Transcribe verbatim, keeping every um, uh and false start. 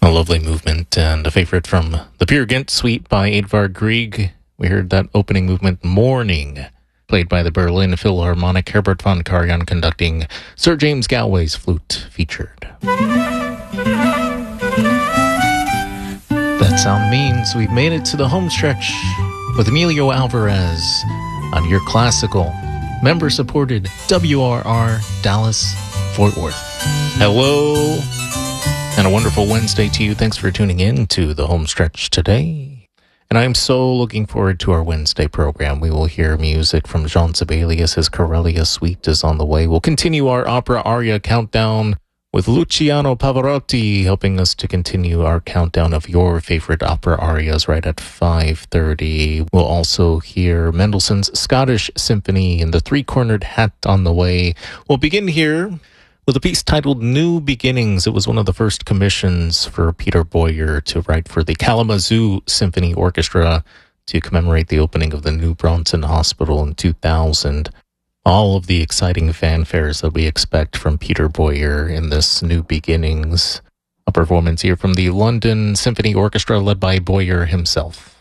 A lovely movement and a favorite from the Peer Gynt Suite by Edvard Grieg. We heard that opening movement, Morning, played by the Berlin Philharmonic, Herbert von Karajan conducting, Sir James Galway's flute featured. That sound means we've made it to the home stretch with Emilio Alvarez on your classical, member-supported W R R Dallas Fort Worth. Hello, and a wonderful Wednesday to you. Thanks for tuning in to the home stretch today. And I'm so looking forward to our Wednesday program. We will hear music from Jean Sibelius. His Corellia Suite is on the way. We'll continue our opera aria countdown with Luciano Pavarotti helping us to continue our countdown of your favorite opera arias right at five thirty. We'll also hear Mendelssohn's Scottish Symphony and the Three-Cornered Hat on the way. We'll begin here with a piece titled New Beginnings. It was one of the first commissions for Peter Boyer to write for the Kalamazoo Symphony Orchestra to commemorate the opening of the New Bronson Hospital in two thousand. All of the exciting fanfares that we expect from Peter Boyer in this New Beginnings. A performance here from the London Symphony Orchestra led by Boyer himself.